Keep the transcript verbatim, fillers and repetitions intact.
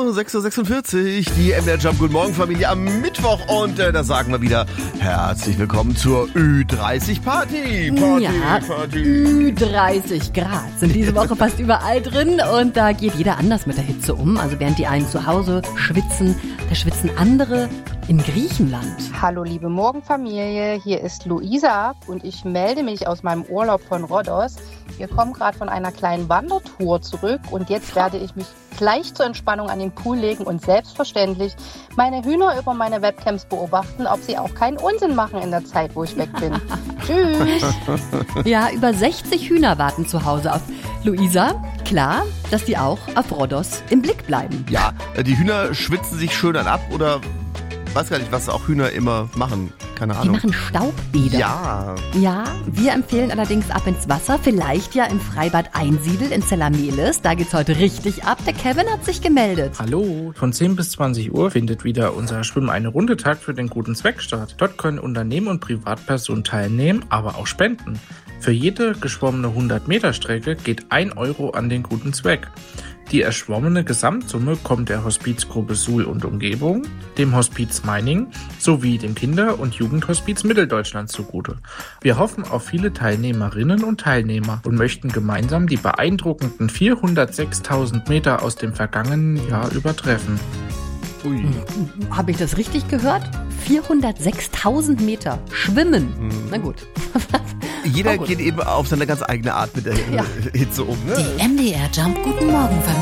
So, sechs Uhr sechsundvierzig, die M D R Jump Guten Morgen Familie am Mittwoch und äh, da sagen wir wieder herzlich willkommen zur Ü dreißig Party. Party, ja, Party. Ü dreißig Grad sind diese Woche fast überall drin und da geht jeder anders mit der Hitze um. Also während die einen zu Hause schwitzen, da schwitzen andere in Griechenland. Hallo liebe Morgenfamilie, hier ist Luisa und ich melde mich aus meinem Urlaub von Rhodos. Wir kommen gerade von einer kleinen Wandertour zurück und jetzt werde ich mich gleich zur Entspannung an den Pool legen und selbstverständlich meine Hühner über meine Webcams beobachten, ob sie auch keinen Unsinn machen in der Zeit, wo ich weg bin. Tschüss! Ja, über sechzig Hühner warten zu Hause auf Luisa. Klar, dass die auch auf Rhodos im Blick bleiben. Ja, die Hühner schwitzen sich schön dann ab oder weiß gar nicht, was auch Hühner immer machen. Keine Die Ahnung. machen Staubbäder. Ja. Ja, wir empfehlen allerdings ab ins Wasser. Vielleicht ja im Freibad Einsiedel in Zellamelis. Da geht's heute richtig ab. Der Kevin hat sich gemeldet. Hallo, von zehn bis zwanzig Uhr findet wieder unser Schwimmen eine Runde Tag für den guten Zweck statt. Dort können Unternehmen und Privatpersonen teilnehmen, aber auch spenden. Für jede geschwommene hundert Meter Strecke geht ein Euro an den guten Zweck. Die erschwommene Gesamtsumme kommt der Hospizgruppe Suhl und Umgebung, dem Hospiz Meiningen sowie dem Kinder- und Jugendhospiz Mitteldeutschland zugute. Wir hoffen auf viele Teilnehmerinnen und Teilnehmer und möchten gemeinsam die beeindruckenden vierhundertsechstausend Meter aus dem vergangenen Jahr übertreffen. Ui. Habe ich das richtig gehört? vierhundertsechstausend Meter schwimmen. Hm. Na gut. Jeder Oh, gut. geht eben auf seine ganz eigene Art mit der Ja. Hitze um. Ne? Die M D R Jump Guten Morgen Familie.